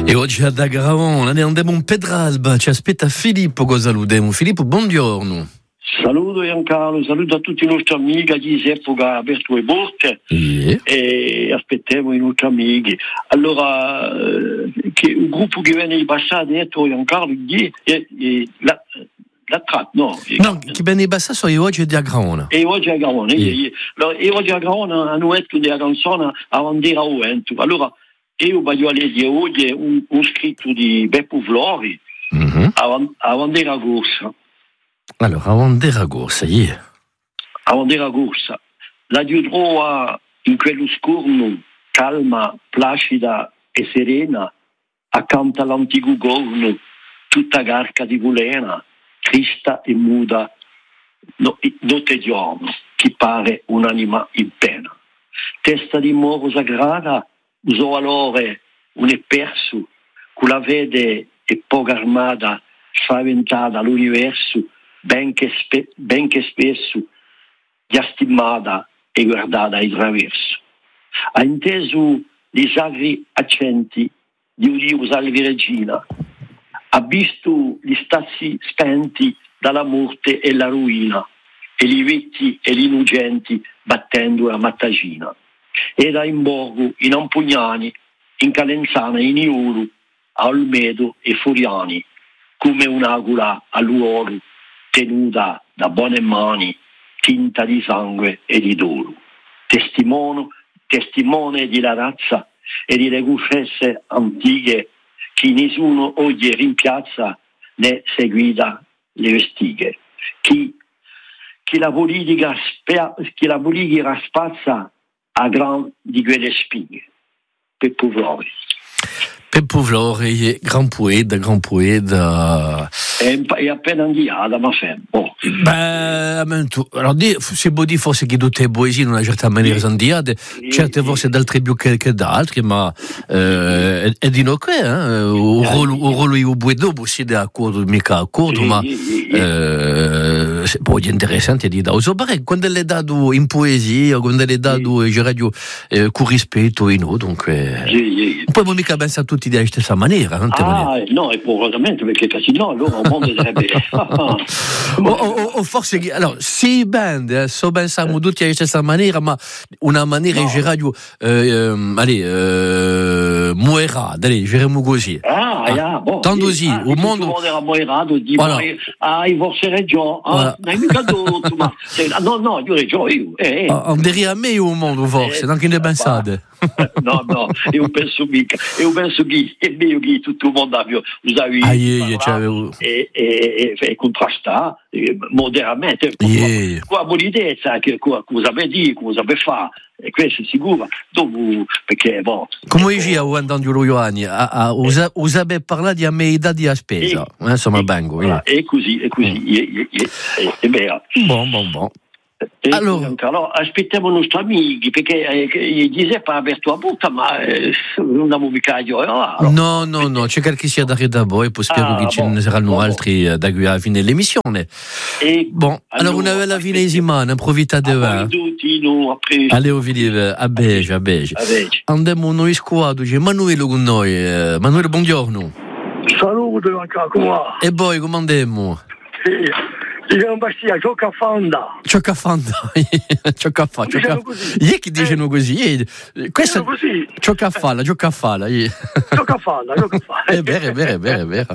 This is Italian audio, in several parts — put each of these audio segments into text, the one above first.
E oggi ad Agravon andiamo un Pedralba, ci aspetta Filippo Gosaludemo. Filippo, buongiorno. Saluto Giancarlo, saluto a tutti i nostri amici Giuseppe che ha aperto le porte e aspettiamo i nostri amici. Allora, un gruppo che viene di passato ha detto Giancarlo, chi viene di passato sono oggi di Agravon. E oggi a Agravon, e oggi a Agravon hanno detto della canzone a bandera a vento. Allora, io voglio leggere oggi un scritto di Beppo Flori a bandera corsa. Allora, a bandera corsa, A bandera corsa. La Dio trova in quello scorno, calma, placida e serena, accanto all'antico gorno, tutta garca di volena, trista e muda, notte e giorno, che pare un'anima in pena. Testa di moro sagrada, usò allora un è perso, con la vede e poca armata, spaventata all'universo, ben che spesso, già stimata e guardata ai traverso. Ha inteso i sacri accenti di Udio Salvi Regina, ha visto gli stazzi spenti dalla morte e la ruina, e li vetti e gli innocenti battendo la mattagina. Era in Borgo, in Ampugnani, in Calenzana, in Iuru, a Olmedo e Furiani, come un'agola all'uovo, tenuta da buone mani, tinta di sangue e di dolo. Testimone di la razza e di le cufesse antiche che nessuno oggi rimpiazza né seguita le vestighe. Chi la politica spazza a gran di quelle spighe. Peppo Flori. Peppo Flori, gran poeta. È appena andiata, ma fermo. Allora, se può dire forse che tutte le poesie in una certa maniera sono andiate, certe forse d'altre più che d'altre, ma è di noi che il ruolo di Ubuè dopo si è d'accordo, mica d'accordo, ma poi è interessante di da usare quando l'è dato in poesia, quando l'è dato con rispetto in noi, dunque poi non mica pensa a tutti della stessa maniera, no, è probabilmente perché no, allora il mondo sarebbe o forse allora sì band so pensiamo tutti alla stessa maniera, ma una maniera in giradio muoerà, diciamo così. Tanto sì, il mondo era muoerato di i vostri regioni, non è mica tutto, ma no, io regione andrei a me il mondo forse, anche ne pensate. No, io penso che è meglio che tutto il mondo abbia usato e contrastare moderamente con la politezza, cosa sape dire, cosa sape fare, e questo è sicuro. Dopo, perché come diceva quando lo Ioanni, usabe parlare di ameità di spesa, insomma vengo. È così, è vero. Buon. Allora, aspettiamo i nostri amici, perché Giuseppe ha aperto la porta, ma non abbiamo mica io. No, c'è qualche sia da voi, poi spero che ce ne saranno altri da qui alla fine dell'emissione. Allora una bella fine di settimana, approfittate. Allora, Filippo, a Beige. Andiamo noi squadro, c'è Emanuele con noi. Emanuele, buongiorno. Saluto, come va? E poi, come andiamo? Dicono Bastia, gioca a fanda. Gli che dicono così. Questo così. Gioca a falla. Gioca a falla. È vero.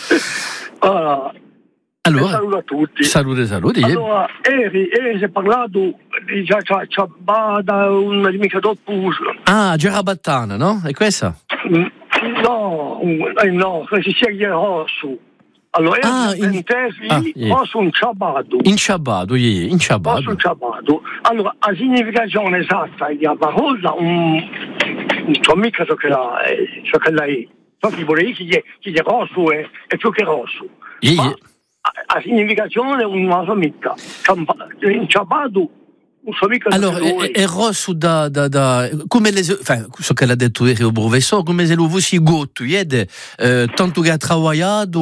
Allora, saluto a tutti. Saluti. Allora, ieri si è parlato di Ciabada, una mica dopo. Gerabattana, no? È questa? No, si sceglie rosso. Allora, posso un ciabato. In ciabato. Posso un ciabato. Allora, la significazione esatta di parola, non so mica ciò che lei. So che vuole dire che è rosso è più che rosso. Ma la significazione non la so mica. In ciabato Allora, è rosso da come so che l'ha detto ieri il professore, come se lo fossi gotto, tanto che ha lavorato,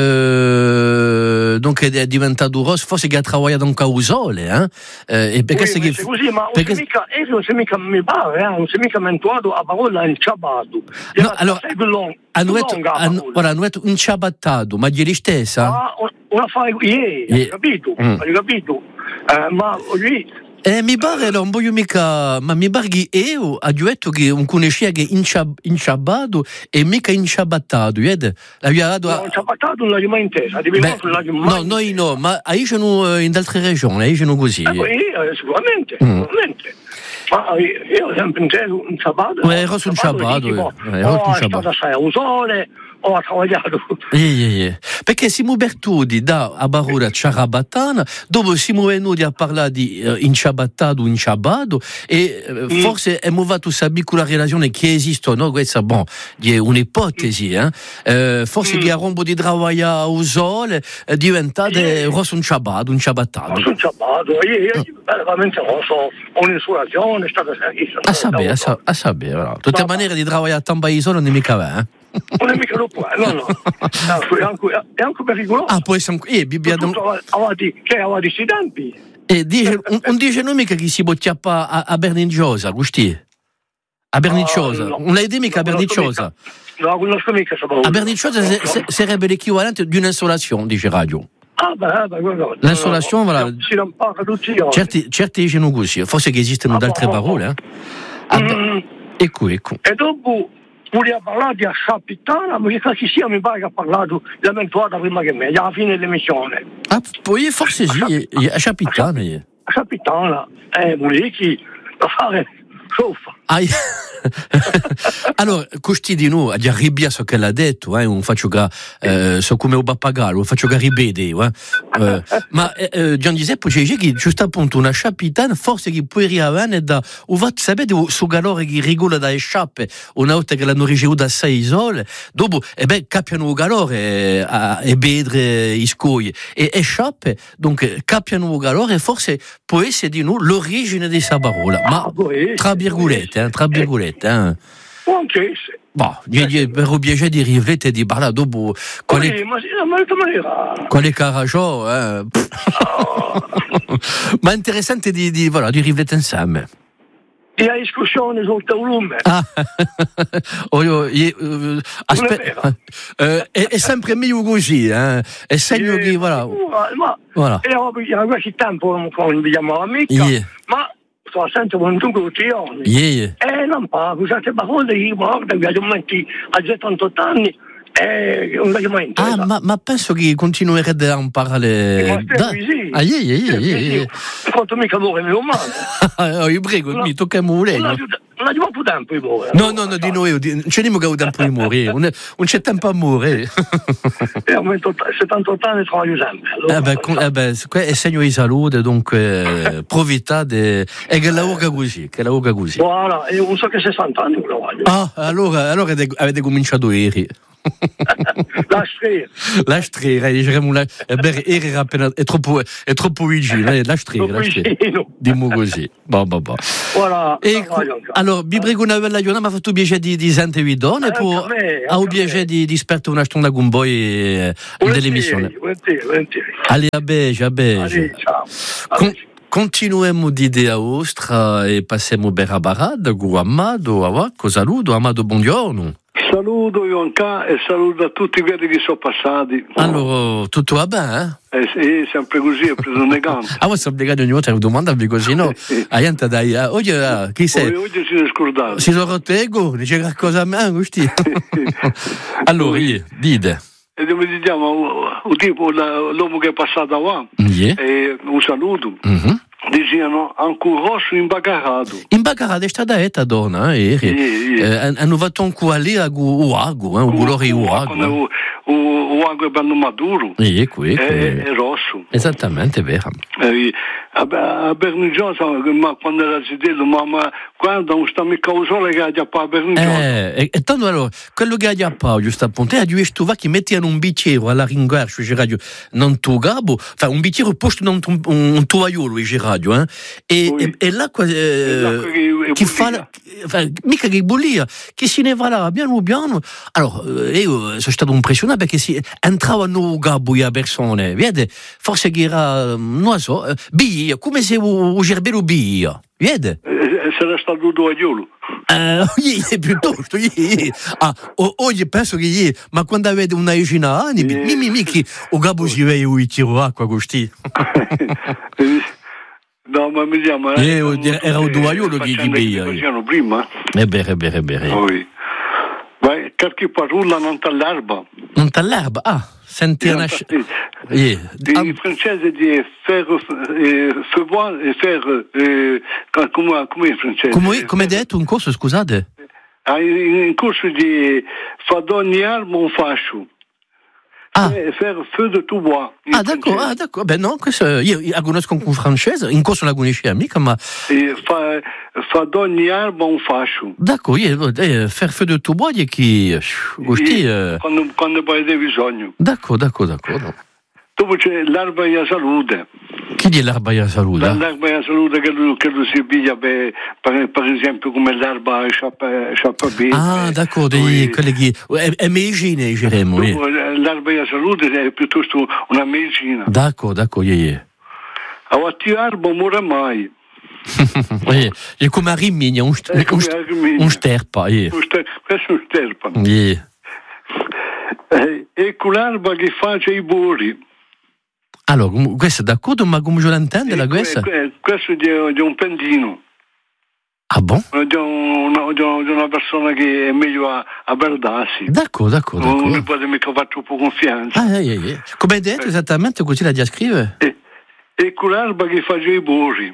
donc è diventato rosso, forse che ha lavorato anche a sole, e perché sì, che così, ma non si mica mi pare, non si mica mentuato a parola in ciabato. No, allora, hanno detto un ciabattato, ma ieri stessa? Una fai hai capito? Hai capito? Ma lì mi pare non voglio mica, ma mi pare che io ho detto che non conosceva che inciabato e mica inciabattato, vedi? Inciabattato non l'hai mai intesa, no, noi no, ma io sono in altre regioni, io sono così. Sicuramente. Ma io ho sempre inteso un ciabato. Ero su un ciabato, è stato assai a sole, ho travagliato. Perché siamo Bertudi da a Barura Ciarabattana, dove siamo venuti a parlare di inciabattato, inciabato, e forse abbiamo fatto sapere con la relazione che esiste, no? Questa è un'ipotesi, forse che a rombo di travagliare a sole diventate rosso un ciabato, un ciabattato. Un ciabato, io veramente rosso, un'insolazione, è stata a sapere, tutte maniere di travagliare tanto a sole non mica va, non è mica lo può, no. È anche pericoloso. Può essere che aveva di tempi. E dice non mica che si può chiappare a Berniciosa, Gusti? A Berniciosa, non l'hai detto mica a Berniciosa? No, non so mica. A Berniciosa sarebbe l'equivalente di un'instolazione, dice Radio. L'instolazione, voilà. Si non parla tutti i giorni. Certi dicono così, forse che esistono altre parole. Ecco. E dopo voleva parlare di Sciapitana, ma che chi sia mi pare che ha parlato l'eventuale prima che me, alla fine dell'emissione. Poi forse sì, a Sciapitana. A Sciapitana, Mulichi, da fare soffa. Allora, questi di noi, di arribbia so che l'ha detto, non faccio che, so come un pappagallo, non faccio che ribede, ma Gian Giuseppe ci dice che giusto appunto una Sciapitana, forse che può arrivare da, sapete, su galore che rigola da sciappe, una volta che l'hanno ricevuta a 6 isole, dopo, capiano il galore e bedre i scogli, e sciappe, donc capiano il galore, forse può essere di noi l'origine di questa parola, ma tra virgolette, Anche per un piacere di riflettere di parlare dopo quale carajo, ma è interessante di riflettere insieme. E la discussione sul volume. Aspetta, è sempre meglio così, è segno che voilà. E questi tempo non vediamo l'amica, ma sto sempre con tutti gli anni. Non parlo, queste parole io guardo, mi hanno metti a 78 anni e non l'ho mai inteso. Ma penso che continuerete a imparare. Quanto mica muore mio male. Io prego, mi tocca morire. Non abbiamo più tempo di morire. No, di noi, non c'è nemmeno tempo di morire, non c'è tempo a morire. E a 78 anni travaglio sempre. È segno di salute, dunque profitate e che lavora così, Voilà, e non so che 60 anni lo voglio. Allora avete cominciato ieri. La strera, diciamo ieri era appena è troppo vicino, la strera. Dimmo così. Voilà. Allora, vi prego una bella giornata, mi ha fatto piacere di sentire Vidone e poi ho piacere di sperare una stonda con voi dell'emissione. Allez, a beige. Continuiamo di idea vostra e passiamo per la barada con Amado. Saluto, Amado, buongiorno. Saluto Ionca e saluto a tutti quelli che sono passati. Allora, tutto va bene? Sì, sempre così, ho preso negante. Ma sono negato ogni volta che domandavi così, no? Oggi chi sei? Oggi si è scordato. Si sono rotto ego, dice qualcosa a me, così. Allora, dite. E come diciamo, l'uomo che è passato avanti, un saluto. Dicevano anche un rosso imbacarato. Imbacarato è stata detta donna, hanno fatto un quale o ago, un colore o ago. O ago è bello maduro. È rosso. Esattamente, è vero. a Bernigio, ma quando era zitello, ma quando non sta mica usole che ha pa a Bernigio. E tanto allora, quello che ha pa, giusto appunto, è di stuva che metti in un bicchiere alla ringuarcio, radio, non tu gabo, un bicchiere posto in un toiaiolo, radio, e l'acqua che fa, mica che bollia, che si ne va là, piano piano. Allora, io sono stato impressionato perché si entravano gabo a persone, vedi, forse che era, non so, bia, come se o gerbero bia, vedi? Sarà stato toiaiolo. Piuttosto, oggi penso che ma quando avete una decina anni, che o gabo si vede o tiro acqua così. No, ma mi chiama. Era un toiaiolo che bia. Facevano prima. È vero. Vai, perché parola non t'allarba. Non t'allarba? Senti una... Il francese di faire come il francese? Come detto un corso, scusate? In corso di fadognar mon fascio. Faire feu de tout bois. D'accord. Ben non, questo io la conosco con francese, in corso la conoscevo mica, ma fadognar mon fascio. D'accord, faire feu de tout bois è chi quando poi hai bisogno. D'accordo. Dopo c'è l'erba e la salute. Chi è l'erba e la salute? L'erba e la salute che lo si piglia per esempio come l'erba sciappa. D'accordo, quelle che è medicina, diremmo. L'erba e la salute è piuttosto una medicina. D'accordo. A qualche erba muore mai. È come a Rimini, un sterpa. Questo è un sterpa. E con l'erba che face i burri. Allora, questo è d'accordo, ma come je l'intende la questa? Questo è di un pendino. Ah bon? Di una persona che è meglio a berdarsi. D'accordo. Non mi può mica fare troppo confianza. Come hai detto esattamente, così la descrive? E con l'erba che fa i burri.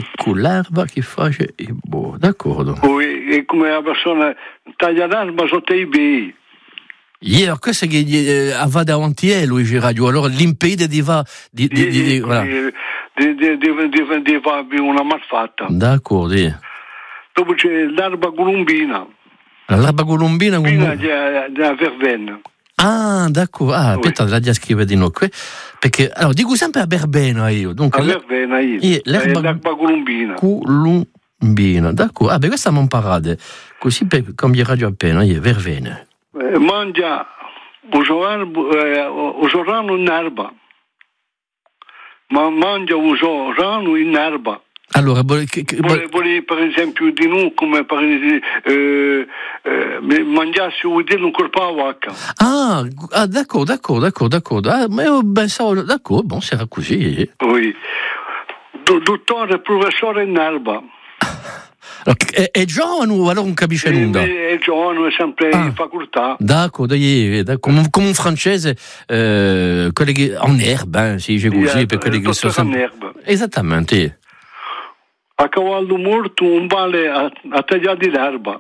D'accordo. E come la persona taglia l'erba sotto i bei. Questo che va davanti a lui, radio. Allora l'impede di va di una malfatta. D'accordo. Dopo c'è l'erba colombina. L'erba colombina della verbena. D'accordo. Aspetta, la scrive di noi qui. Perché allora dico sempre a verbena io. Dunque, a verbena io. L'erba colombina. D'accordo. Questa non parate. Così per cambiare radio appena, verbena. Mangia usorano in erba, ma mangia usorano in erba. Allora, per esempio di noi come mangiassi un corpo a vacca. D'accordo. Ma io pensavo, d'accordo, sarà così. Dottore, professore in erba. È giovane o allora non capisce nulla? È giovane, è sempre in facoltà. D'accordo, come un francese, quelli che en erba, sì, c'è così, per quelli che sono sempre... Esattamente. A cavallo morto un vale a tagliare l'erba.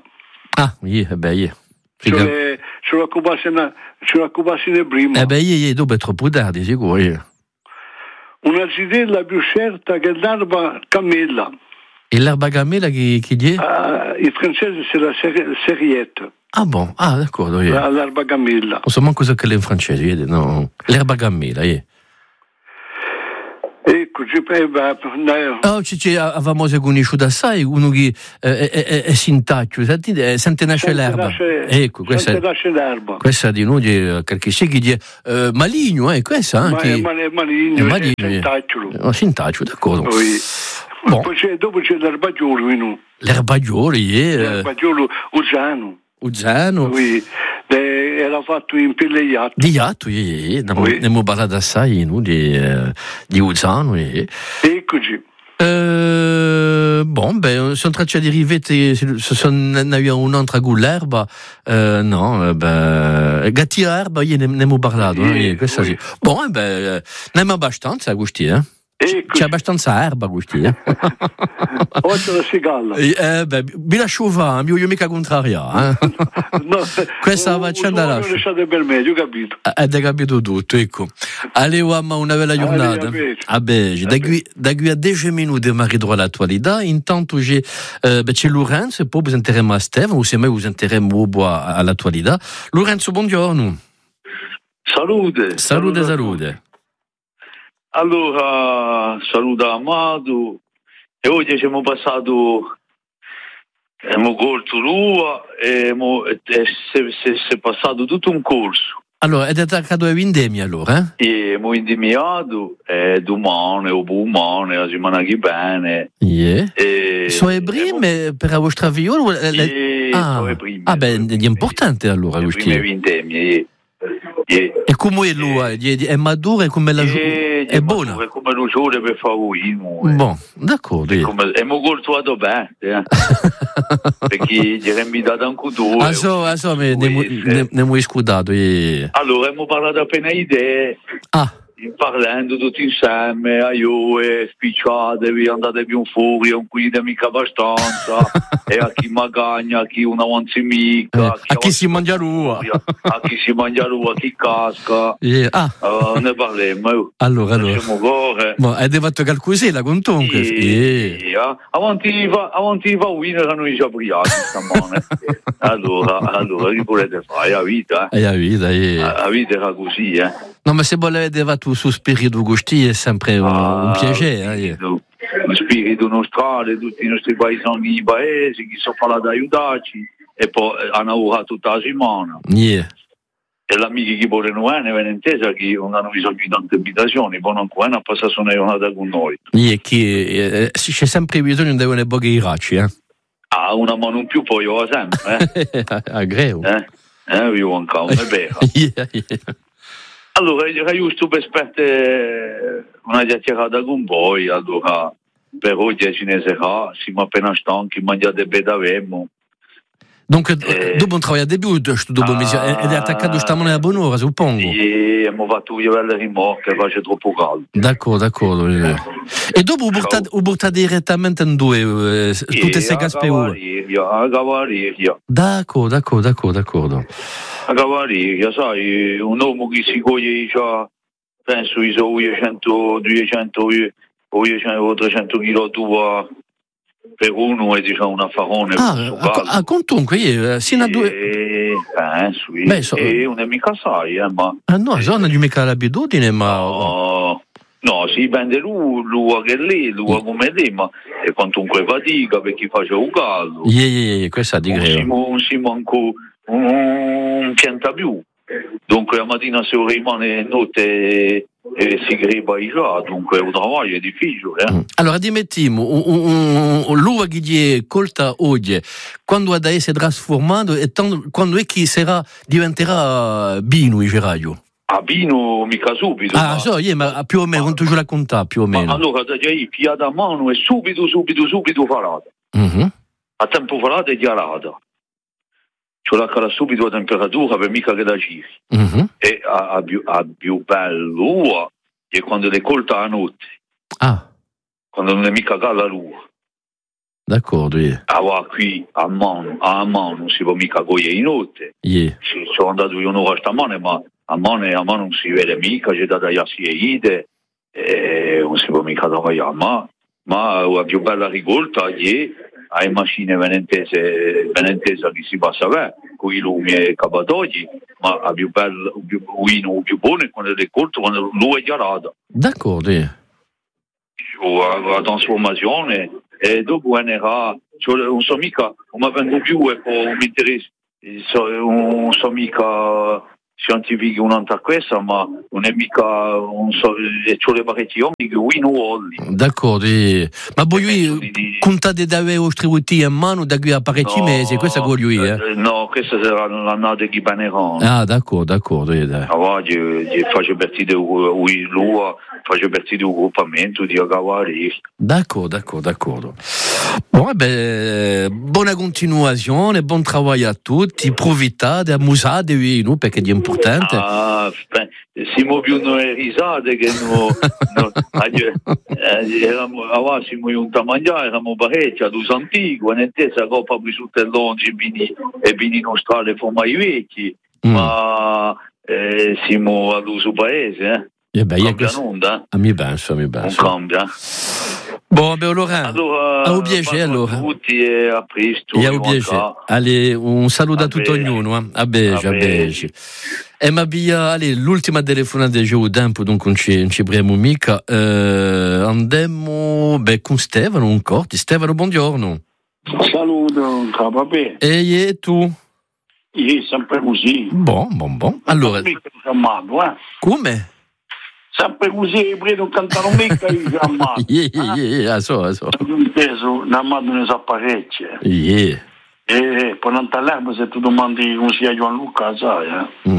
Sulla cubassina prima. Dopo è troppo tardi, sicuro. Una zitella più certa che l'erba camella. E l'erba gamela che è? In francese c'est la serriette. Bon? D'accordo. L'erba gamela. Non so manco cosa che è in francese, no? L'erba gamela, Ecco, avevamo conosciuto assai uno che è sintaccio, sente nasce l'erba. Ecco, questa di noi, perché c'è chi dice maligno, questa anche. Maligno, sintaccio, d'accordo. Bon. Dopo c'è l'erbagiolo. L'erbagiolo Uzzano. Era fatto in pelle di iatto. Di iatto, ne abbiamo parlato assai, no? Di Uzzano. Eccoci. Sono tracce di rivette, se ne abbiamo un'altra con l'erba, gatti a erba, ne abbiamo parlato, questa sì. Ne abbiamo abbastanza, Agostino, C'è abbastanza erba questi, Oggi la cigalla. Mi lascio va, io mica contraria. No, questa faccenda la lasciate per me, ho capito. Hai capito tutto, ecco. Allez, una bella giornata. Da qui a 10 minuti arriverò all'attualità. Intanto c'è Lorenzo, poi vi interremo a Stefano, o se mai vi interremo all'attualità. Lorenzo, buongiorno. Salute. Allora, saluto Amato e oggi siamo passato colto l'ua e si è passato tutto un corso. Allora, è attaccato a vendemmia allora? Siamo indemniato domani o domani, la settimana che viene. Sono le prime per la vostra viola? Sono le prime. È importante allora. Le prime vendemmie, E come è l'ua? È madura e come la è buona? È come lo giorno per fare vino. Bon, d'accordo. E mi coltuato bene, perché gli era invitato anche tu. Ne abbiamo scudato. Allora, abbiamo parlato appena idee. Parlando tutti insieme, io spicciatevi, andatevi un fuori, non guida mica abbastanza, e a chi magagna, a chi una avanzi mica, a chi si mangia l'ua, a chi si mangia l'ua, a chi casca, ne parliamo. Allora. Ma hai fatto qualcosina con comunque? Avanti va winner a noi già briati stamane. Allora, che volete fare? La vita, La vita era così, No, ma se volete tu su spirito gusti è sempre un piacere. Lo spirito nostrale, tutti i nostri paesani paesi che sono parlati ad aiutarci e poi hanno lavorato tutta la settimana. E l'amici che vogliono venire intesa che non hanno bisogno di tante abitazioni, poi non hanno passato una giornata con noi. C'è sempre bisogno di una poche iracci, una mano in più poi io sempre, Agreo. Io ancora, è vero. Allora, era giusto per aspettare una chiacchierata con voi, allora per oggi ce ne sarà, siamo appena stanchi, mangiate bene avemo. Dunque, dopo un lavoro di più, ed è attaccato stamane a buon'ora, suppongo. Sì, abbiamo fatto io le rimorche, faccio troppo caldo. D'accordo. E dopo portate direttamente in due, tutte queste caspeure? A Cavalieri. D'accordo. A Cavalieri, sai, un uomo che si coglie già, penso che sono 200 o 300 kg tua per uno e diciamo un affarone. Comunque, sino a due... Sì. E non è mica sai, ma... no, sono di mica l'abitudine, ma... No, si vende l'ua che lì, l'ua come lì, ma è quantunque fatica perché faceva un caldo. Questa di greve. Non si manca un pianta più. Dunque la mattina se rimane notte si greba già, dunque un lavoro è difficile. Allora dimettiamo l'uva che è colta oggi, quando ad essere trasformato e quando è che diventerà vino il geraio? A vino mica subito. Ma più o meno, quanto ce la conta più o meno? Allora da già piada a mano e subito farata. A tempo farata e diarata. Cioè la cala subito a temperatura per mica che da giri. E a più bello è quando le colta a notte. Quando non è mica cala l'ua. D'accordo, qui a mano non si può mica cogliere in notte. Sono andato io un'ora stamane, ma a mano non si vede mica, c'è da tagliarsi le ide, non si può mica lavorare, ma la più bella ricolta è alle macchine venentese che si passa con i lumi e i cabatogli, ma la più bella, più buona è quando le colto, quando l'uva è chiarata. D'accordo. La trasformazione, e dopo non so mica, non mi vengo più e poi mi interessa, non so mica scientifico un'altra questa, ma non è mica c'ho le variazioni che qui non voglio. D'accordo, ma voi contate di avere distribuiti in mano da qui a parecchi mesi, questa con lui, No, questa sarà l'annata che baneranno. D'accordo. Faccio partire l'ua, faccio partire un gruppamento di Cavalieri. D'accordo. Buona continuazione, buon lavoro a tutti, profitate, ammusatevi, perché è importante. importante. Siamo più noi risate che eravamo giunti a mangiare, eravamo parecchi ad uso antico, e nella coppa più su tellongi e vini nostrali formai vecchi, ma siamo ad uso paese, cambia onda? Mi penso. Non cambia. Bon, allora, au piacere allora. Tutti e a presto. E au piacere. Allez, un saluto a tutto ognuno. A beige. E ma via, allez, l'ultima telefonata di giù tempo, dunque non ci avremo mica. Andiamo con Stefano un corti. Stefano, buongiorno. Saluto, vabbè. E tu? Io sempre così. Bon. Allora. Come? Sempre così, non cantano mica io chiamato. So. Un peso, una madre ne sa parecchie. E poi non t'allerba se tu domandi come sia Gianluca, sai,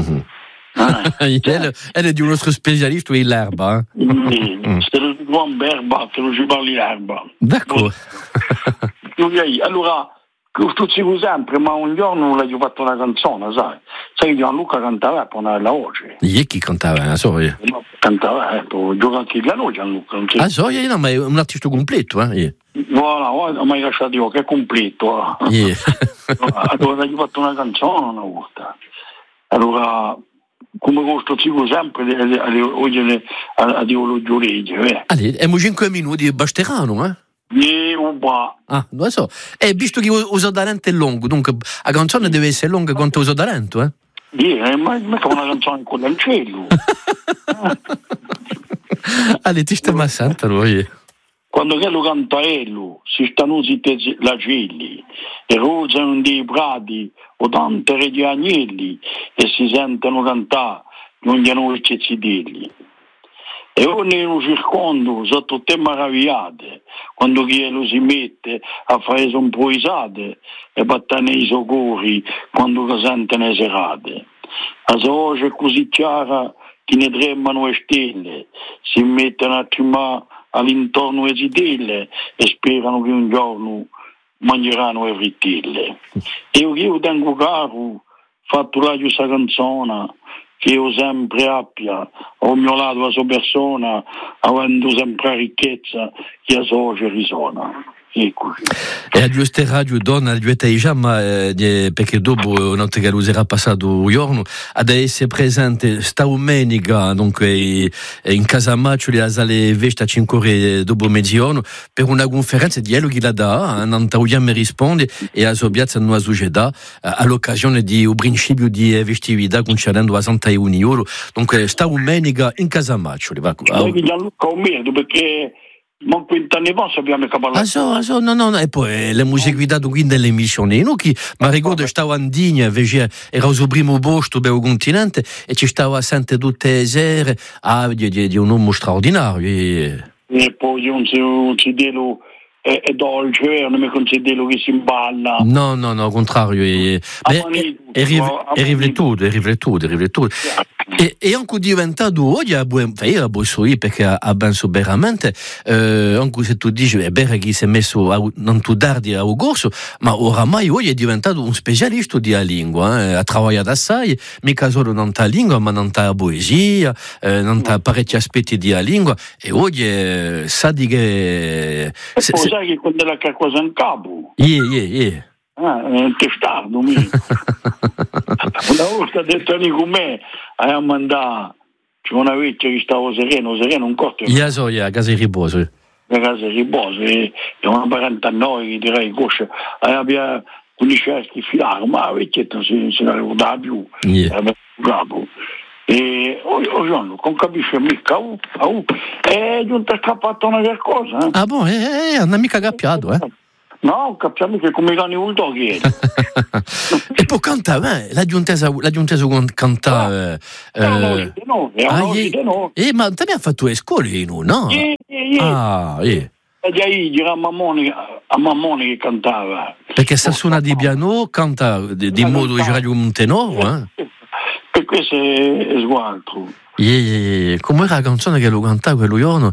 Elle è di un nostro specialista in l'erba. Se lo dico in berba, te lo ci parli l'erba. D'accordo. Allora, tutti sempre, ma un giorno l'ho fatto una canzone, sai? Sai che Gianluca cantava per la voce. Chi cantava? Cantava, gioca anche la voce Gianluca. No, ma è un artista completo, Voilà, ma hai lasciato io che è completo. Allora gli ho fatto una canzone una volta. Allora, come costo sempre oggi a Dio giuregge. Allora, 5 minuti basteranno, non lo so. E visto che uso talento è lungo, dunque la canzone deve essere lunga quanto uso talento, ma come una canzone con l'ancello. Allora, ti stai massando lui. Quando che lo canta Ello, si stanno zitti lagelli, e rosano dei prati o tante di agnelli, e si sentono cantare, non gli hanno cezzidelli. E ogni lo circondo sotto te maravigliate, quando chi lo si mette a fare un po' risate e battane i soccorri quando che sentono le serate. La sua voce è così chiara che ne tremano le stelle, si mettono a tremare all'intorno le stelle e sperano che un giorno mangeranno le frittelle. E io tengo caro, fatto la giusta canzone, che io sempre abbia ognuno la sua persona, avendo sempre ricchezza che a sua voce risuona. Ecco. E a queste radio donna il già ma perché dopo non te che l'userà passato un giorno ad essere presente sta domenica dunque in casa Maccioli a sale Vesta 5 ore dopo mezzogiorno per una conferenza di quello che la dà non mi risponde e a sua piazza non ha succeda all'occasione di un principio di festività concernendo a Santa Eunio dunque sta domenica in casa Maccioli perché ma 20 anni fa sappiamo che parlare. No, e poi le musiche guidate quindi delle emissioni. Noi che mi ricordo stavo a Digna, invece era il primo posto del continente e ci stava sempre tutte le sere di un uomo straordinario. E poi un cidello è dolce, non mi considero che si imballa. No, al contrario. È riflettuto. E anche diventato oggi a Bossoi perché ha penso veramente anche se tu dici è vero che si è messo non tu tardi a corso ma oramai oggi è diventato un specialista di lingua ha lavorato assai mica solo non ta lingua ma non ta poesia non ta parecchi aspetti di lingua e oggi sa di che sai che quando la qualcosa in capo un testardo una volta detto con me a mandare c'è una vecchia che stava sereno un corto a casa di riposo e una parente a noi direi coscia abbia 15 anni filare ma la vecchietta se la ricordava più capo e oggi non capisce mica è giunta scappata una cosa non è mica cappiato No, capiamo che come cani un doghi. E poi cantava, la giuntesa cantava. No. Ma te mi ha fatto le scuole, no? E era a Mammone che cantava. Perché sta suona di piano, canta di modo che c'era un tenore, E questo è sguardo. Come era la canzone che lo cantava quello giorno?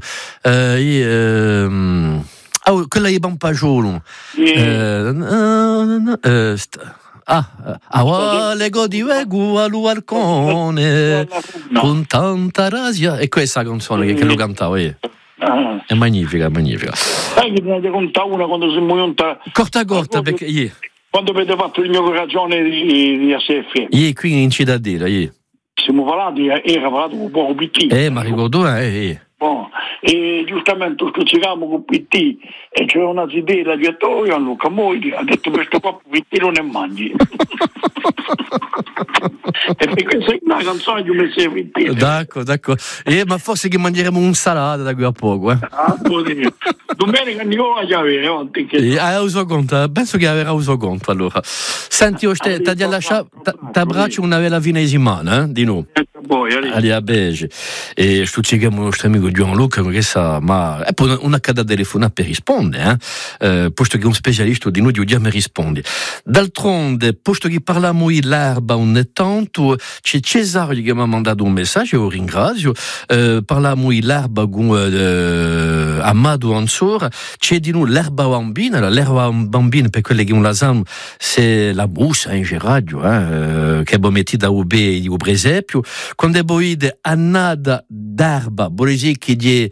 Quella di Pampagiolo. le godiego all'uarcone con tanta rasia. E questa canzone che lo cantava, è magnifica. Che ne devo contare una quando si muoia corta perché quando avete fatto il mio coragione di ASF qui in cittadina siamo parlati, era parlato un po' con PT ma ricordo e giustamente stuzzicavamo con PT e c'era una idea ha detto Luca Moidi ha detto questo qua PT non ne mangi e per questa è una canzone che mi serve d'accordo ma forse che mangeremo un salato da qui a poco domenica Nicola già avere uso conto penso che avrà uso conto allora senti ti abbraccio una bella vinesimana di noi ali a Beige e stuzzicamo il nostro amico Gianluca che sa ma e poi una cada telefona per rispondere posto che è un specialista di noi mi risponde d'altronde posto che parliamo di l'erba ogni tanto c'è Cesare che mi ha mandato un messaggio lo ringrazio parliamo di l'erba con Amado Ansora c'è di noi l'erba bambina per quelle che un lasam c'est la brousse in geradio che abbiamo messo da UB e per esempio quando è boide annada d'erba bolesi che di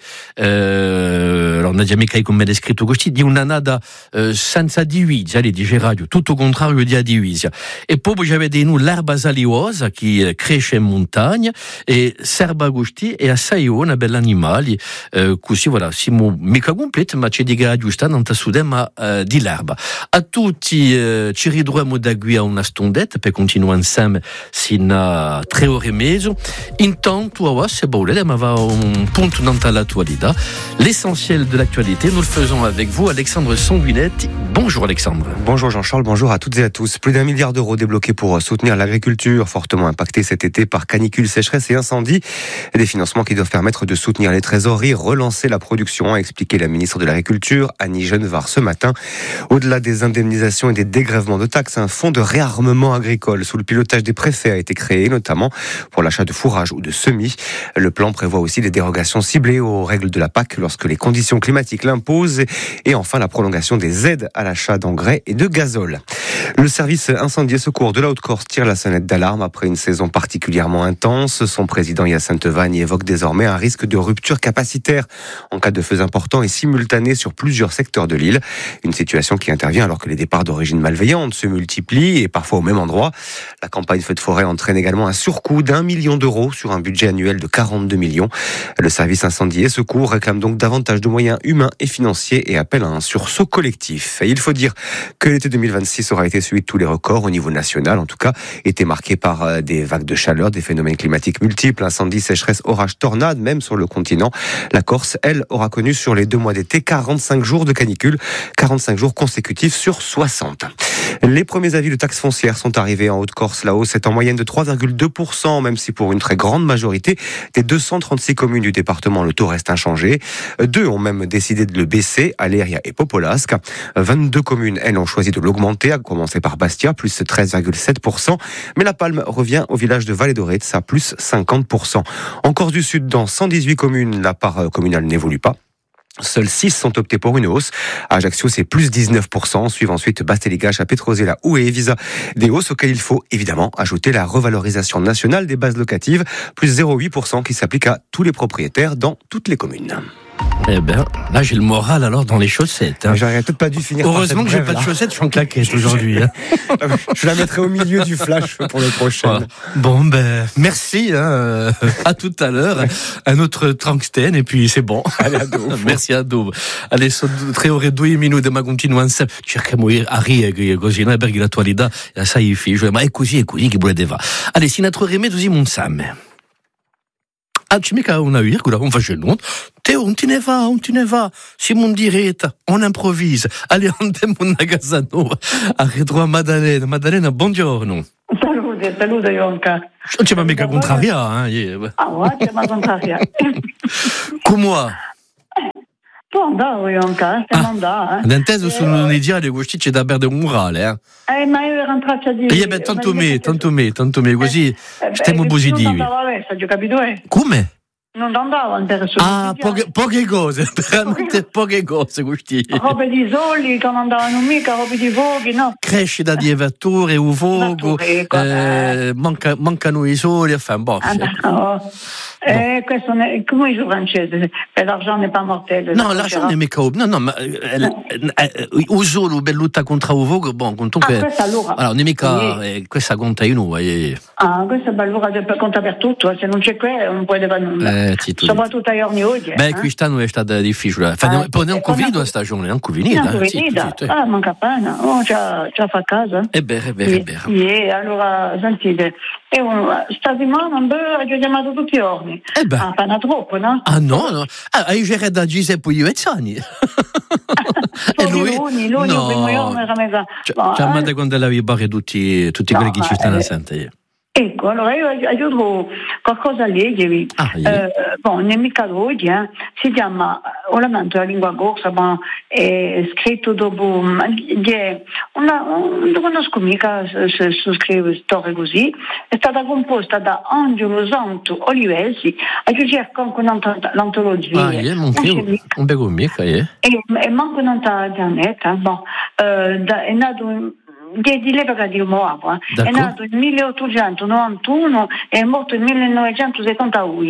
non è già mica come descritto così di un'annada senza divisa di geradio tutto contrario di divisa e poi c'aveva di noi l'erba saliosa che cresce in montagna e serba gusti e assai una bella animali così voilà siamo mica completi ma c'è di geradio sta non ma di l'erba a tutti ci ridurremo da qui a una stondetta per continuare insieme sino a 3 ore e mezzo intanto se volete ma va un punto dans l'attualità l'essentiel de l'actualité nous le faisons avec vous Alexandre Sanguinetti. Bonjour Alexandre. Bonjour Jean-Charles, bonjour à toutes et à tous. Plus d'1 milliard d'euros débloqués pour soutenir l'agriculture fortement impactée cet été par canicule, sécheresse et incendie. Des financements qui doivent permettre de soutenir les trésoreries, relancer la production, a expliqué la ministre de l'Agriculture, Annie Genevard, ce matin. Au-delà des indemnisations et des dégrèvements de taxes, un fonds de réarmement agricole sous le pilotage des préfets a été créé, notamment pour l'achat de fourrage ou de semis. Le plan prévoit aussi des dérogations ciblées aux règles de la PAC lorsque les conditions climatiques l'imposent et enfin la prolongation des aides à l'achat d'engrais et de gazole. Le service incendie et secours de la Haute-Corse tire la sonnette d'alarme après une saison particulièrement intense. Son président Hyacinthe Vagne évoque désormais un risque de rupture capacitaire en cas de feux importants et simultanés sur plusieurs secteurs de l'île. Une situation qui intervient alors que les départs d'origine malveillante se multiplient et parfois au même endroit. La campagne feux de forêt entraîne également un surcoût d'1 million d'euros sur un budget annuel de 42 millions. Le service incendie et secours réclame donc davantage de moyens humains et financiers et appelle à un sursaut collectif. Et il faut dire que l'été 2026 aura été celui de tous les records au niveau national, en tout cas, était marqué par des vagues de chaleur, des phénomènes climatiques multiples, incendies, sécheresse, orages, tornades, même sur le continent. La Corse, elle, aura connu sur les 2 mois d'été 45 jours de canicule, 45 jours consécutifs sur 60. Les premiers avis de taxes foncières sont arrivés en Haute-Corse. La hausse est en moyenne de 3,2%, même si pour une très grande majorité des 236 communes du département, le taux reste inchangé. 2 ont même décidé de le baisser, Aléria et Popolasque. 22 communes, elles, ont choisi de l'augmenter, à commencer par Bastia, plus 13,7%. Mais la palme revient au village de Valle-d'Orez, à plus 50%. En Corse du Sud, dans 118 communes, la part communale n'évolue pas. Seuls 6 sont optés pour une hausse. À Ajaccio, c'est plus 19%. Suivent ensuite Bastelligache, à Petrosella ou et Evisa. Des hausses auxquelles il faut évidemment ajouter la revalorisation nationale des bases locatives, plus 0,8% qui s'applique à tous les propriétaires dans toutes les communes. Eh ben, là j'ai le moral alors dans les chaussettes. J'aurais peut-être pas dû finir. Heureusement que j'ai pas de chaussettes, je suis en claquette aujourd'hui. Je la mettrai au milieu du flash pour le prochain. Bon ben, merci. À tout à l'heure. Un autre tungstène et puis c'est bon. Allez, à Dove. Merci à Dove. Allez, sono 3 ore e 2 minuti, ma continuiamo insieme. Cerchiamo a ridere così, no? Perché l'attualità è assai difficile. Ma è così che volete fare. Allez, si notre remedio si monsamme. C'è mica una virgola, on face le monde. Teo, on ne va. Simon diretta, on improvise. Allez, andiamo a Casanova. A ritrovare Maddalena. Maddalena, buongiorno. Saluto Ionca. Non c'è mica contraria, c'è ma contraria. Come? Può andare Ionca, stiamo andando. L'inteso sono nei giorni questi c'è da perdere un murale, ma io ero entrata a dire. Tanto me, così stiamo positivi. Ho capito, Come? Non andavano per poche cose, veramente poche cose questi. Robe di soli che non andavano mica, robe di voghi, no? Crescita di vetture, un vogo, mancano i soli, questo come dice francese, per l'argent n'est pas mortel. No, l'argent n'est mica ma un solo bellutta contro un vogo, comunque. Questa allora. Allora, non è mica questa conta in noi. Questa è allora conta per tutto, se non c'è non puoi fare nulla. Soprattutto ai giorni oggi. Quest'anno è stata difficile. Poi non convido la stagione, non convinita. Manca pena, c'ha fa casa. È vero. Allora, sentite, sta settimana ho chiamato tutti i giorni. Appena troppo, no? No. Io c'ero da Giuseppe Iuezzani. E lui no. Il primo giorno era mega. Ciamate quando l'avevi barre tutti quelli che ci stanno a sentire. Ecco, allora io aiuto qualcosa a leggervi. Non mica oggi, si chiama Olamento della lingua corsa, è scritto dopo, non conosco mica se scrive storie così, è stata composta da Angelo Santo Olivesi, a cui cerca anche l'antologia. Non bevo mica, E manco un'antanetta, è nato di l'epoca di Moabo, è nato nel 1891 e è morto nel 1971.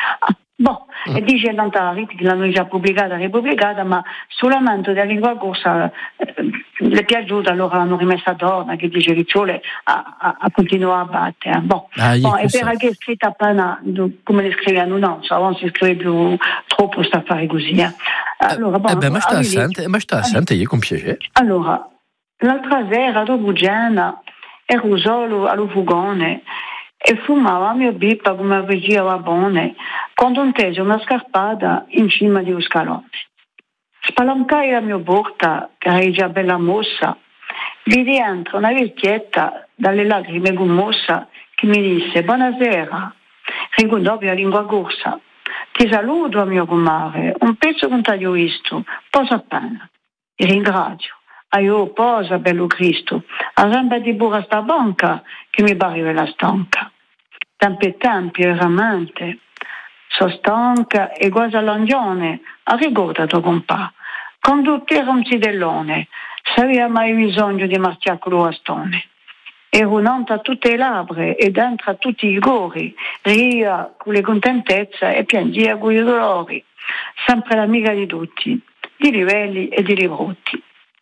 E dice l'Antari, che l'hanno già pubblicata e ripubblicata, ma solamente della lingua corsa le è piaciuta, allora l'hanno rimessa a Dorna, che dice Ricciole a continuare a battere. E per che è scritta appena come le scrivono, non si scrive più troppo sta affare così. Allora, ma sta assente, io con piacere. Allora, l'altra sera, dopo cena, ero solo allo fugone e fumava mio bippa come faceva buone, quando intese una scarpata in cima di un scalone. Spalancai la mia porta, che era già bella mossa, vidi entro una vecchietta dalle lacrime gommosa che mi disse: buonasera, ricordò la lingua corsa. Ti saluto, mio comare, un pezzo che non ti ho visto, posa appena. Ti ringrazio. Io posa, bello Cristo, arramba di burra sta banca che mi pareva la stanca. Tempi, veramente. So stanca e quasi all'angione, a ricorda tuo compà. Quando ti era un zidellone, s'aveva mai bisogno di marciare con lo bastone. Ero nanta a tutte le labbra e dentro a tutti i gori, ria con le contentezze e piangia con i dolori. Sempre l'amica di tutti, di livelli e di librotti.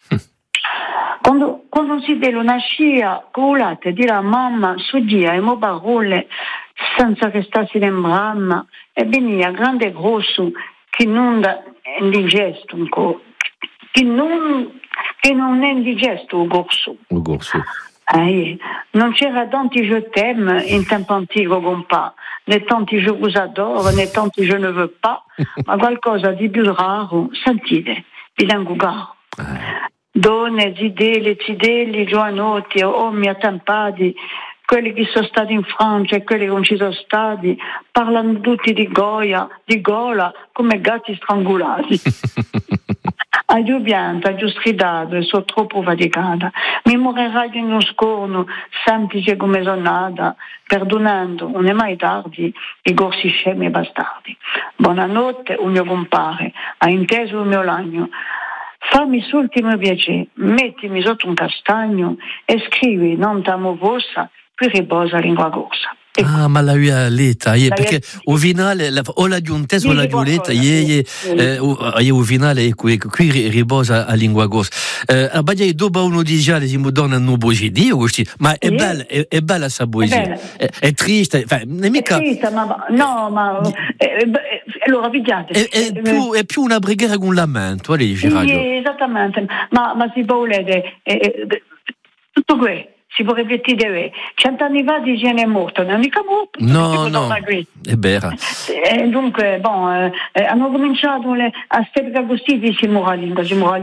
Quando si deve nascia con il latte di la mamma su dia e mo parole senza che stessi in bramma e veniva grande e grosso che non è indigesto che non è indigesto il gorso. Non c'era tanti je t'aime in tempo antico compà, né tanti je vous adore, né tanti je ne veux pas, ma qualcosa di più raro, sentite, vi danno garo. Donne, zideli, zidelli, giovanotti, uomini attempati, quelli che sono stati in Francia e quelli che non ci sono stati, parlano tutti di gola, come gatti strangolati. Io pianto, io scridato e sono troppo faticata. Mi morirai di uno scorno, semplice come sono nata, perdonando, non è mai tardi, i corsi scemi e bastardi. Buonanotte, un mio compare, ha inteso il mio lagno. Fammi l'ultimo piacere, mettimi sotto un castagno e scrivi non t'amo vossa, qui riposa lingua corsa. Ma la via letta, perché o finale o la giuntesa o la giuletta, o finale qui riposa a lingua corsa. Abbiamo dopo uno di già si dona un poesia, ma è bella sa poesia. È triste, non mica. È triste, ma allora vediate. È più una preghiera con lamento, esattamente, ma si può vedere tutto questo. Si può ripetere 100 anni fa di Igiene è morto, non è mica morto. No, è vero. Dunque, hanno cominciato a stare così di si moralingua.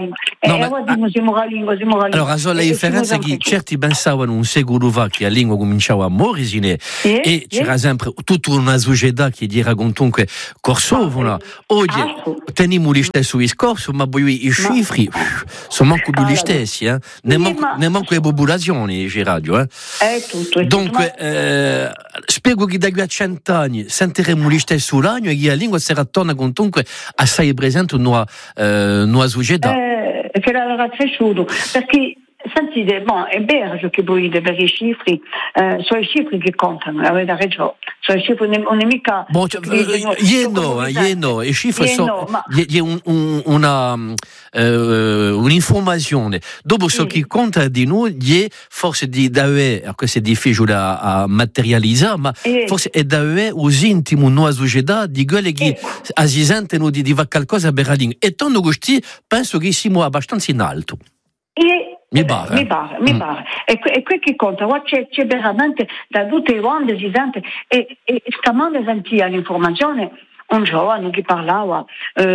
Allora, la differenza è che certi pensavano un secolo fa che la lingua cominciava a morire e c'era sempre tutta una società che era comunque corsovana. Oggi teniamo gli stessi discorsi, ma poi i cifri sono manco gli stessi, ne manco le popolazioni. Radio, È tutto. Dunque, spiego che da qui a 100 anni sentiremo l'iste sull'agno e che la lingua sarà torna comunque assai presente nella società. Che era cresciuto, perché sentite, è vero che voi perché i cifri sono i cifri che contano, avete ragione, sono i cifri, non è mica... I cifri sono un'informazione. Dopo ciò che conta di noi è forse di dare, questo è difficile a materializzare, ma forse è dare us intimo nella società di quelli che si sentono di fare qualcosa per la lingua. E tanto così penso che siamo abbastanza in alto. Mi pare. E quel che conta, c'è veramente da tutte le onde si sente e stamane sentia l'informazione un giovane che parlava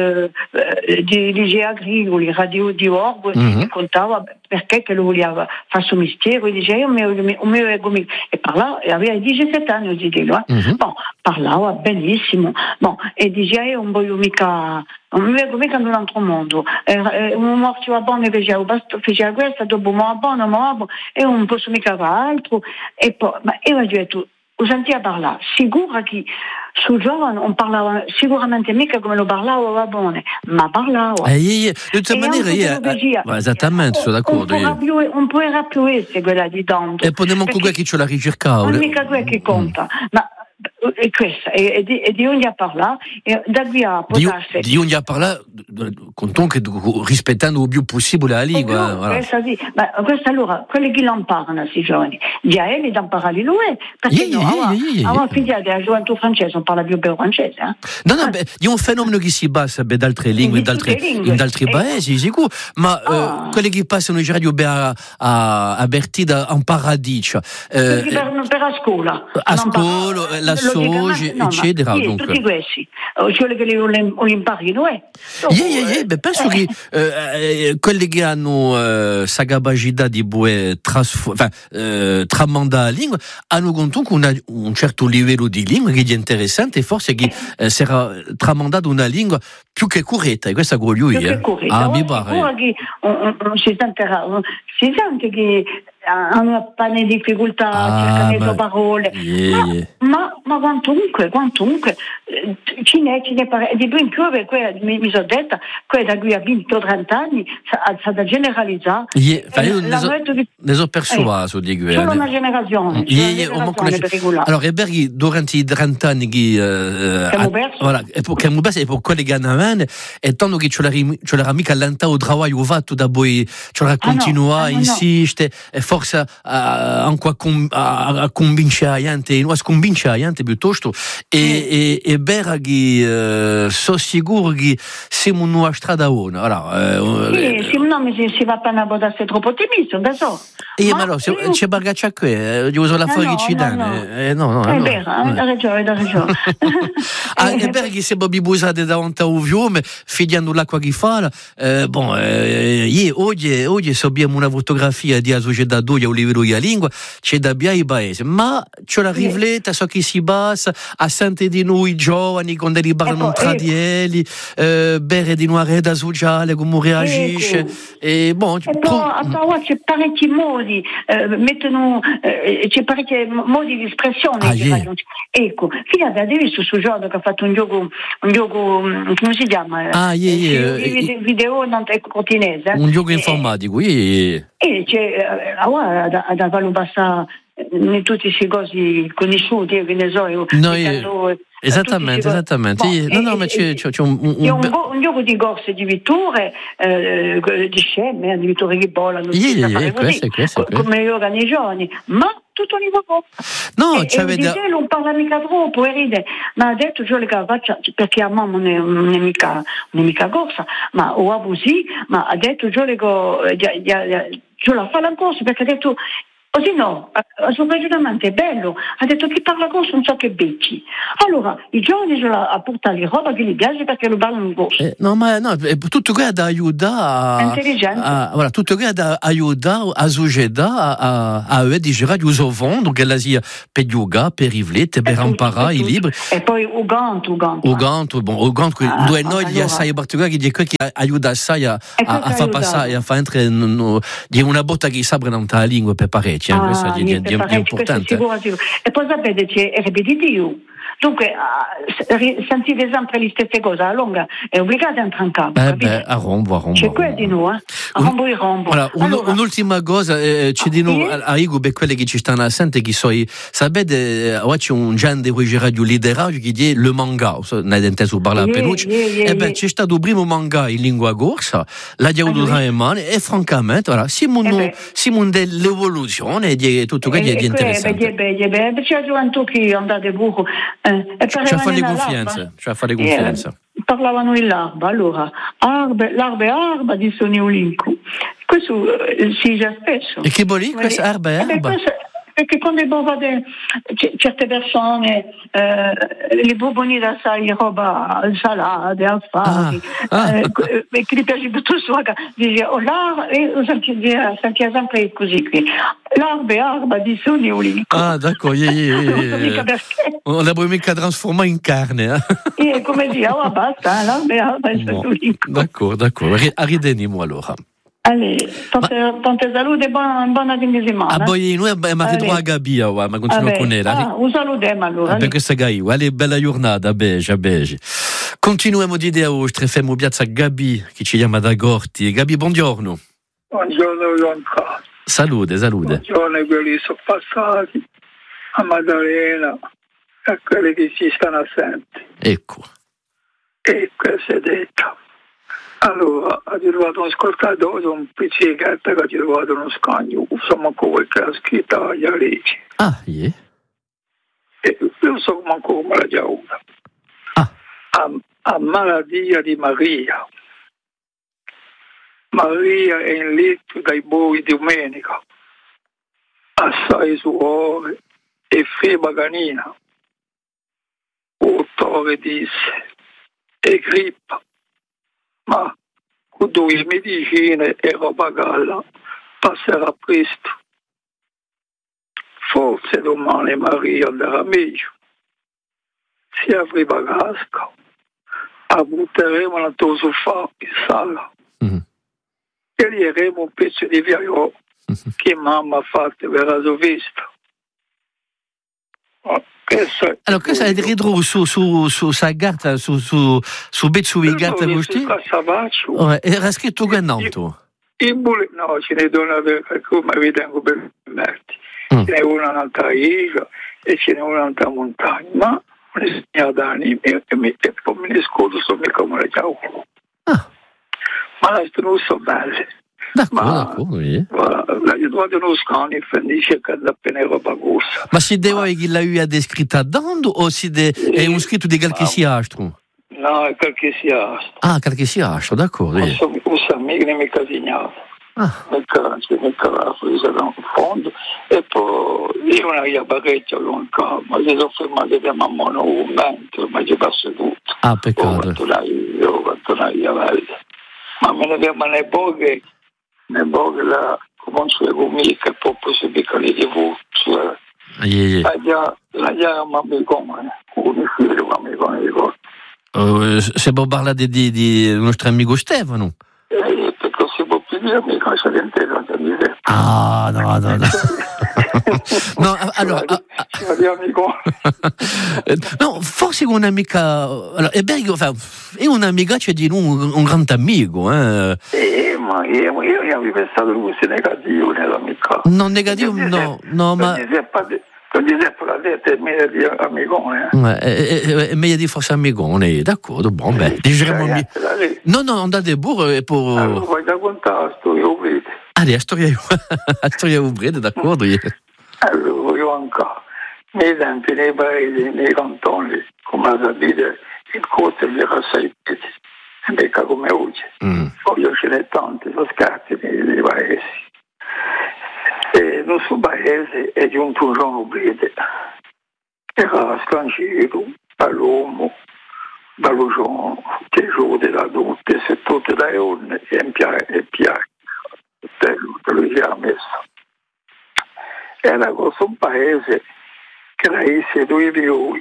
di agricoli, radio di Orgo, e contava perché che lo voleva fare suo mistero, e diceva io mi e parlava, e aveva 17 anni di dirlo, parlava benissimo, e diceva io non voglio mica in un altro mondo, un morto a buono faceva questo, dopo a buono, e non posso mica fare altro, e poi, ma io ho detto, ho sentito parlare, sicuro che sul giovane non parlava sicuramente mica come lo parlava a Babone, ma parlava. Di tutta maniera, esattamente, sono d'accordo. Un po' era più essere quella di tanto. E potremmo comunque chi ce la ricercava. Non mica quel che conta, ma e questo, e di ogni a parlare, e da qui a potersi. Di ogni a parlare, comunque rispettando il più possibile la lingua. Questa sì, ma questo allora, quelli che lo parlano, si giovani, di a lei da imparare lui, perché la figlia della gioventù francese non parla più bene francese. No, è un fenomeno che si basa in altre lingue, in altri paesi, sicuro, ma quelli che passano in radio a Bertida in paradiso. Per la scuola. A scuola, la soja, eccetera. Tutti questi, quelli che li imparino, penso che quelli che hanno sa capacità di tramandare la lingua hanno comunque un certo livello di lingua che è interessante, forse che sarà tramandata una lingua più che corretta, e questa è quello mi pare. Si sente che hanno un po' di difficoltà a cercare le parole, ma quantunque ce ne pare di più in più, mi sono detta che da qui a 20-30 anni sa da generalizzare. Ne sono persuaso di questo. Solo una generazione allora è perché durante i 30 anni che abbiamo perso, e per quelli che hanno avanti, e tanto che ce l'era mica all'antato lavoro fatto da poi ce l'ha continuato a insistere, e forse anche a convincere la gente, non a sconvincere la gente piuttosto, e vera che sono sicuro che siamo in una strada buona. Si va per una boda, sei troppo ottimista, non so. Ma no, c'è bagaccia qui, io uso la foricità. No. È vero, hai ragione. È vero che siamo abituati davanti a un fiume, figliando l'acqua che fa. Oggi abbiamo una fotografia di una società dove a livello della lingua c'è da biare i paesi, ma c'è la rifletta so che si basa a sentire di noi giovani quando li parlano tra di elli, bere di una rete sociale, come reagisce. E poi c'è parecchi modi, c'è parecchi modi di espressione. Ecco, figlia, hai visto sul giorno che ha fatto un gioco, come si chiama? Video cortinese. Un gioco informatico, E c'è da valutare in tutti questi cosi conosciuti, che ne so, esattamente. Ma c'è un gioco di corse di vitture, di scemme, di vitture che volano, come gli organi giovani, ma tutto a livello. Non parla mica troppo, ma ha detto io le faccia perché a mamma non è mica corsa, ma o abusi, ma ha detto io la fa la corsa perché ha detto così no, il suo ragionamento è bello, ha detto chi parla corso non so che becchi. Allora, i giovani a portare roba che gli piace perché lo parlano corso. Tutto questo aiuta tutto questo aiuta a società a avere di girare gli usovon, donc la sia per yoga, per riflettere, per imparare i libri. E poi o ganto, dove noi gli assai particolari che aiuta assai a far passare, a far entrare di una botta che saprà nella lingua per parere. parecchi, questo è importante. E poi sapete c'è ripetitivo. Dunque, sentite sempre le stesse cose, a lunga è obbligato a entrare in campo. A rombo. C'è quello di noi, a rombo e rombo. Un'ultima cosa, c'è di noi, a Igo, per quelli che ci stanno a sentire, che sapete, oggi c'è un genere di radio liderage che dice le manga, non è inteso parlare a Penucci, c'è stato il primo manga in lingua corsa, la Diaudura e Mane, e francamente, siamo dell'evoluzione di tutto quello che è interessante. C'è la gioventù che è andata buco. Ci a fare confidenza. Parlavano in l'arba, allora l'arba è arba di Neolinco. Questo si già spesso. E che vuol dire questa arba è arba? Perché quando vede certe persone li proponi da sai roba salate, affari, che gli piace tutto suoca, dice senti sempre così qui. L'arba è arba di Neolinco. Ah, d'accordo, non la mica trasformare in carne. Come dire, basta, l'arba è arba di Neolinco. D'accordo, arrivederemo allora. Allez, tante salute e buona fine settimana. Poi noi abbiamo detto a Gabi, ma continuiamo con lei. Un saluto, allora. Per questa Gaia, allez, bella giornata, beige. Continuiamo di idea oggi, facciamo piazza Gabi, che ci chiama da Gorti. Gabi, buongiorno. Buongiorno, Ionca. Salute. Buongiorno a quelli sono passati, a Maddalena, a quelli che ci stanno assenti. Ecco. E questo è detto. Allora, ha trovato un ascoltatore, un pizzicato che ha trovato uno scagno, insomma, come che ha scritto agli leggi. Ah, yeah. E io so manco come la già una. A Maladia di Maria. Maria è in letto dai boi di domenica, assai suore e febbre canina. 8 ore disse, e grippa. Ma con 2 medicine e roba galla passerà presto. Forse domani Maria andrà meglio. Si apriva casca, la butteremo nel tuo sofà in sala e gli eremo un pezzo di viaiò che mamma ha fatto per la sua vista. Allora, questo è il ridro su sa gatta, su bezzo di gatta gusti? Era scritto Gannanto. No, ce ne sono come ritengo per merti. Ce n'è una un'altra isola e ce n'è un'altra montagna, ma non è segnata anime e poi me ne scordo, so mica come la ciao. Ma le non sono belle. D'accordo, la trovato uno scani dice che da appena roba corsa. Ma si deve che l'ha descritta dando o è un scritto di qualche siastro? No, è qualche siastro. Ah, qualche siastro, d'accordo. Non so mica ne mi casegnato. Mica la presa da un fondo e poi io non avevo parecchio lontano, ma si sono fermati da mamma un momento, ma ci passa tutto. Ah, peccato. Quanto io ma me ne abbiamo ne poche la comincio a comica che proprio si piccoli di voce la già ma mi come con i figli ma mi come se può parlare di nostro amico Stefano perché si può più dire amico se l'intero no no allora no forse un'amica allora, è un'amica c'è di un grande amico ma io avevo pensato che fosse negativo nell'amica non negativo no ma non dice la detta è meglio di amicone è meglio di forse amicone d'accordo beh diciamo no andate pure e poi allora vuoi raccontare la storia ubride la storia ubride d'accordo allora io ancora nei tempi nei paesi nei cantoni come la sapete il costo era 6 piedi e becca come oggi io ce n'è tanti sono scarsi nei paesi e nel suo paese è giunto un giorno ubride era scancito dall'uomo dallo giorno che giude da tutte se tutte da onne e piacque te lo già messo era questo un paese che traesse 2 fiori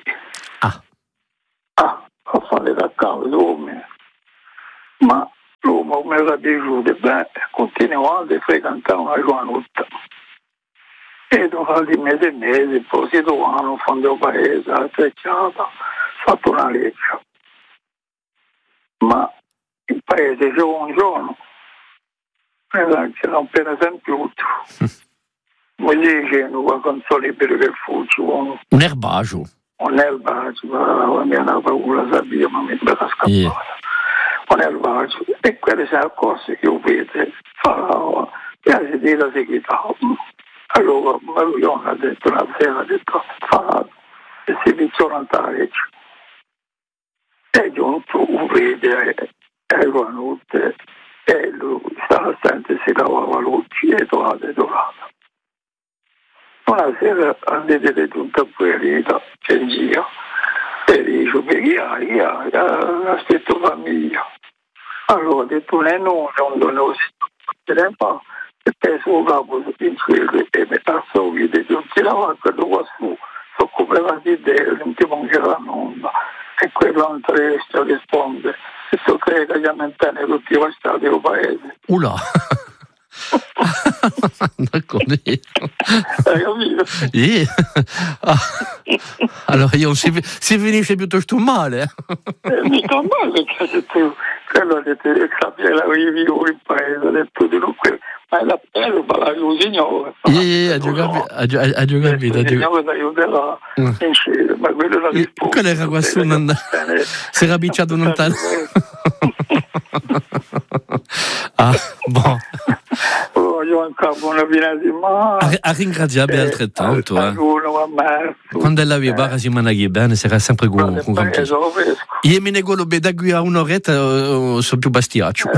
a fare da cavo l'uomo ma l'uomo mi era piaciuto bene continuando a frequentare una giornata e dopo di mese, poi si trovano in fondo al paese, a Trecciata, fatto una legge. Ma il paese c'è un giorno, c'era per esempio vuol dire che non sono liberi per fuggire. Un erbaggio. La mia paura sabia, ma mi è scappata. Un erbaggio. E quelle sono cose che io vedo, piace di la seguita. Allora, Marione ha detto una sera, ha detto, e si iniziò a andare. E giunto un vede, e la notte, e lui stava sempre, si lavava luci e dorata. Una sera andate giunta a Puerita, c'è in giro, e dice, perché aspetto famiglia. Allora ho detto, non è non ho sentito, e penso che capo in cielo e mi passo via, non si lava quello qua su, so come la idea, non ti mancherà la nonna. E quello Andrea risponde, e so che gli ammentane tutti i stati del paese. Ula! Hai capito? Allora io si finisce piuttosto male. Mica male, quello ha detto che sapeva la vivo in paese, ha detto di non quello, ma è la pelle, ma la vivo signore. Ha giocato vita. Signore da aiuterla in cielo, ma quello la risposta. Quello era qua su, si era picciato lontano. Bon. Io anche buona fine di mare. A ringraziare altrettanto. Quando la viva si managhi bene, sarà sempre con io mi nego lo bedagui a un'oretta, sono più bastiaccio.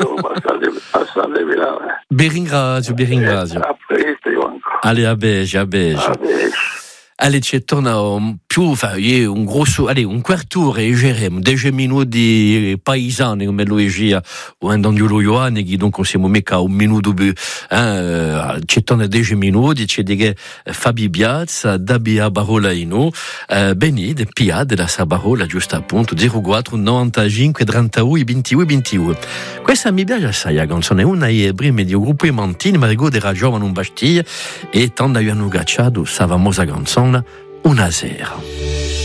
Vi ringrazio. A presto, io ancora. Allez, a beige. Allez, ci torna più, un grosso, un quarto d'ora e gerem, 10 minuti paesani come lo egia, o andando lo Ioane, che donc siamo mica un minuto, ci torna 10 minuti, ci dice Fabi Biazza, Dabia Barolaino, Benid, Pia della Sabarola, giusto appunto, 04 95 31 22. Questa mi piace assai, la canzone, una è prima di un gruppo Mantini, ma ricordo era giovane un bastiglia, e quando abbiamo gacciato, sa famosa canzone, Una sera.